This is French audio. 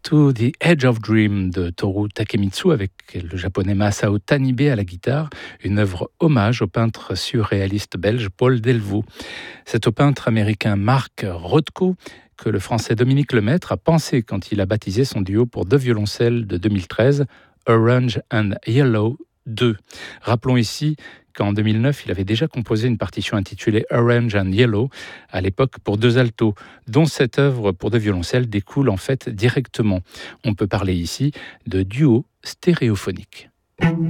To the Edge of Dream de Toru Takemitsu avec le japonais Masao Tanibe à la guitare, une œuvre hommage au peintre surréaliste belge Paul Delvaux. C'est au peintre américain Mark Rothko que le français Dominique Lemaître a pensé quand il a baptisé son duo pour deux violoncelles de 2013, Orange and Yellow 2. Rappelons ici qu'en 2009, il avait déjà composé une partition intitulée Orange and Yellow, à l'époque pour deux altos, dont cette œuvre pour deux violoncelles découle en fait directement. On peut parler ici de duo stéréophonique.